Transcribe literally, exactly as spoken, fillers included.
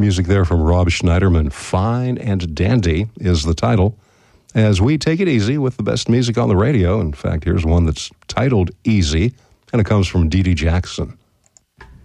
Music there from Rob Schneiderman. Fine and Dandy is the title. As we take it easy with the best music on the radio. In fact, here's one that's titled Easy, and it comes from Dee Dee Jackson.